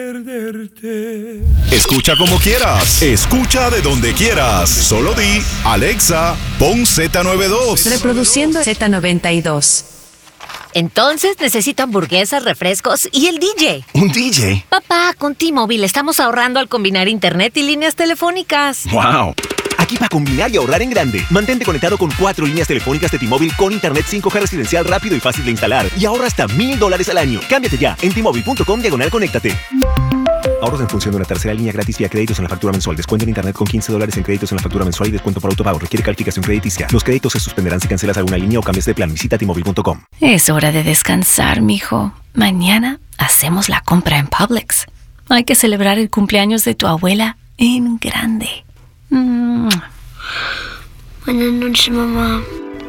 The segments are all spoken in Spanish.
Escucha como quieras, escucha de donde quieras. Solo di, Alexa, pon Z92. Reproduciendo Z92. Entonces necesito hamburguesas, refrescos y el DJ. ¿Un DJ? Papá, con T-Mobile estamos ahorrando al combinar internet y líneas telefónicas. ¡Wow! Aquí para combinar y ahorrar en grande. Mantente conectado con 4 líneas telefónicas de T-Mobile con internet 5G residencial rápido y fácil de instalar. Y ahorra hasta $1,000 al año. Cámbiate ya en T-Mobile.com/conéctate. Ahorros en función de una tercera línea gratis vía créditos en la factura mensual. Descuento en internet con $15 en créditos en la factura mensual y descuento por autopago. Requiere calificación crediticia. Los créditos se suspenderán si cancelas alguna línea o cambias de plan. Visita T-Mobile.com. Es hora de descansar, mijo. Mañana hacemos la compra en Publix. Hay que celebrar el cumpleaños de tu abuela en grande. Buenas noches, mamá.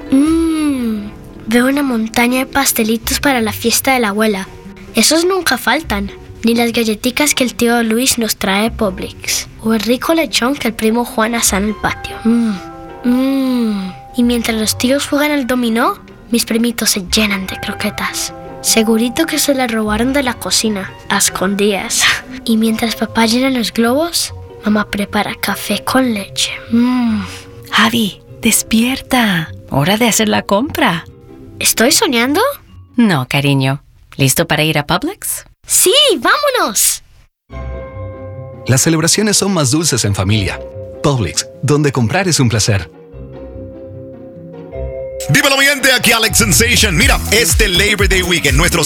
Veo una montaña de pastelitos para la fiesta de la abuela. Esos nunca faltan. Ni las galletitas que el tío Luis nos trae de Publix. O el rico lechón que el primo Juan asa en el patio. Y mientras los tíos juegan al dominó, mis primitos se llenan de croquetas. Segurito que se las robaron de la cocina, a escondidas. Y mientras papá llena los globos, mamá prepara café con leche. Javi, despierta. Hora de hacer la compra. ¿Estoy soñando? No, cariño. ¿Listo para ir a Publix? ¡Sí, vámonos! Las celebraciones son más dulces en familia. Publix, donde comprar es un placer. Dímelo, mi gente, aquí Alex Sensation. Mira, este Labor Day Weekend, nuestros